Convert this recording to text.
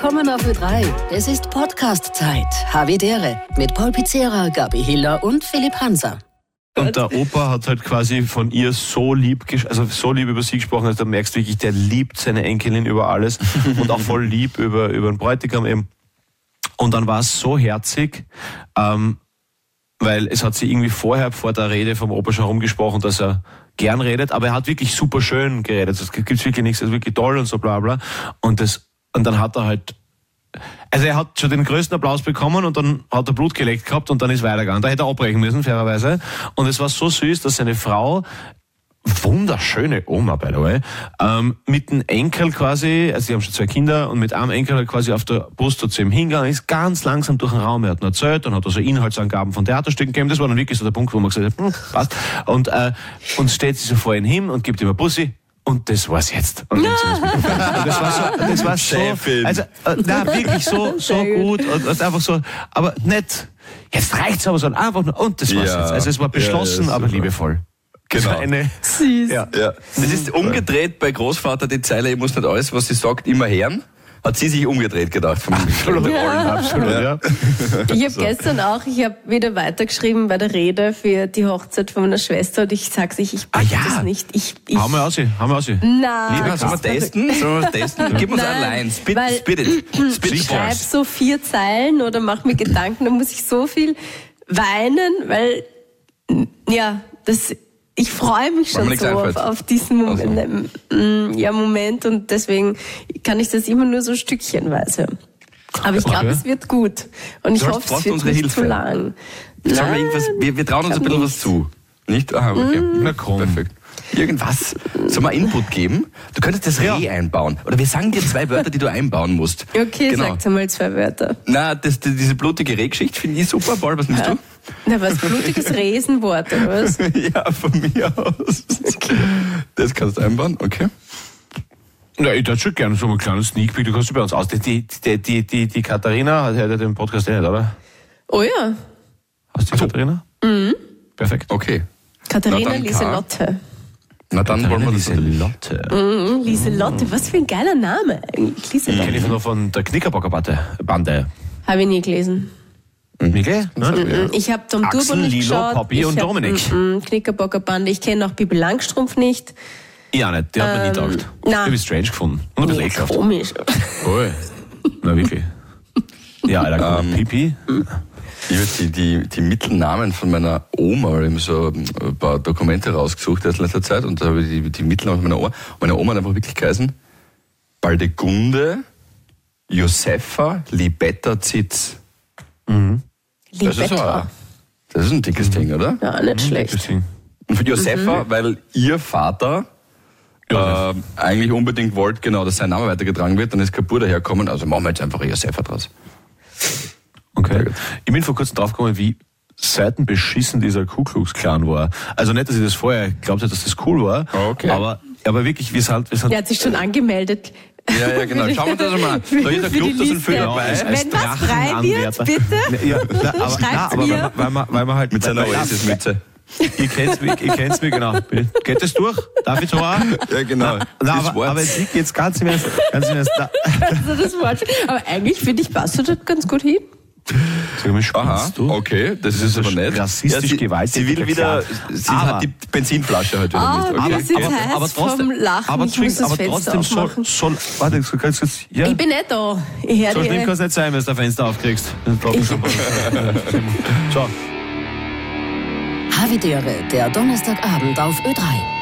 Willkommen auf Ö3. Es ist Podcast-Zeit. Havidere mit Paul Pizzera, Gabi Hiller und Philipp Hanser. Und der Opa hat halt quasi von ihr so lieb über sie gesprochen, dass du merkst wirklich, der liebt seine Enkelin über alles und auch voll lieb über den Bräutigam eben. Und dann war es so herzig, weil es hat sie irgendwie vor der Rede vom Opa schon rumgesprochen, dass er gern redet, aber er hat wirklich super schön geredet. Es gibt wirklich nichts, das ist wirklich toll und so bla bla. Und dann hat er halt, also er hat schon den größten Applaus bekommen und dann hat er Blut geleckt gehabt und dann ist weitergegangen. Da hätte er abbrechen müssen, fairerweise. Und es war so süß, dass seine Frau, wunderschöne Oma, by the way, mit dem Enkel quasi, also sie haben schon 2 Kinder, und mit einem Enkel quasi auf der Brust zu ihm hingegangen ist, ganz langsam durch den Raum. Er hat ihn erzählt, dann hat er so Inhaltsangaben von Theaterstücken gegeben. Das war dann wirklich so der Punkt, wo man gesagt hat, passt. Und stellt sich so vor ihn hin und gibt ihm ein Bussi. Und das war's jetzt. Und das war so, also, wirklich so gut und einfach so, aber nicht, jetzt reicht's aber so, einfach nur, und das war's jetzt. Also es war beschlossen, aber liebevoll. Genau. Süß. Ja. Das ist umgedreht bei Großvater die Zeile, ich muss nicht alles, was sie sagt, immer hören. Hat sie sich umgedreht gedacht. Absolut. Ja. Ich habe gestern auch, wieder weitergeschrieben bei der Rede für die Hochzeit von meiner Schwester und ich sag's euch, ich pack das nicht. Haben wir aus. Nein. Sollen wir testen? Gib uns eine Line. Spit it. Ich schreibe so 4 Zeilen oder mache mir Gedanken, da muss ich so viel weinen, weil, ich freue mich schon so auf diesen Moment und deswegen kann ich das immer nur so stückchenweise. Aber ich glaube, es wird gut. Und ich hoffe, es wird nicht zu lang. Wir trauen uns ein bisschen was zu. Nicht? Aha, okay. Na komm. Perfekt. Irgendwas. Soll man Input geben? Du könntest das Reh einbauen. Oder wir sagen dir 2 Wörter, die du einbauen musst. Okay, sag's einmal 2 Wörter. Na, diese blutige Rehgeschichte finde ich super. Paul, was nimmst du? Na, was, blutiges Riesenwort, oder was? Ja, von mir aus. Okay. Das kannst du einbauen, okay. Na, ich hätte schon gerne so einen kleinen Sneak Peek, du kannst bei uns aus. Die Katharina hat ja den Podcast nicht, oder? Oh ja. Hast du die Katharina? Mhm. Perfekt. Okay. Katharina Lieselotte. Na dann wollen wir das. Lieselotte. Lieselotte, was für ein geiler Name eigentlich. Lieselotte. Kenne ich nur von der Knickerbocker-Bande. Habe ich nie gelesen. Wirklich? Ich habe Tom Turbo nicht Lilo, geschaut. Poppy und Dominik. Knickerbocker-Bande. Ich kenne auch Bibi Langstrumpf nicht. Ja, nicht. Die hat man nie gedacht. Nein. Ich habe strange gefunden. Und ein bisschen ekelhaft. Komisch. Oh, na wirklich. Ja, Alter, Pipi. Ich habe die Mittelnamen von meiner Oma, ich habe so ein paar Dokumente rausgesucht aus letzter Zeit und da habe ich die Mittelnamen von meiner Oma. Meine Oma hat einfach wirklich geheißen Baldegunde, Josefa, Libetta, Zitz. Mhm. Libetta. Das ist ein dickes Ding, oder? Ja, nicht schlecht. Und für Josefa, weil ihr Vater eigentlich unbedingt wollte, genau, dass sein Name weitergetragen wird, dann ist Kapur daherkommen, also machen wir jetzt einfach Josefa draus. Okay. Ich bin vor kurzem draufgekommen, wie seitenbeschissen dieser Ku Klux Klan war. Also nicht, dass ich das vorher glaubt hätte, dass das cool war, okay. aber wirklich, wir sind... Der hat sich schon angemeldet. Ja, genau. Schauen wir das einmal. Da ist der Club, da sind viele dabei. Wenn was frei wird, bitte. Ja, aber weil man halt mit seiner Oasis-Mütze. Ihr kennt's mich, genau. Geht das durch? Darf ich so auch? Ja, genau. Aber es liegt jetzt ganz im Ernst. Also das Wort. Aber eigentlich finde ich, passt du das ganz gut hin. Sag mal, spinnst du? Okay, das ist aber nett. Rassistisch gewaltig. Sie will wieder, sie hat die Benzinflasche halt wieder mit. Okay. Aber trotzdem, vom Lachen, aber trotzdem soll, warte, ganz kurz, ja? Ich bin nicht da. Ich höre so schlimm kann es nicht sein, wenn du das Fenster aufkriegst. So. Havidere, der Donnerstagabend auf Ö3.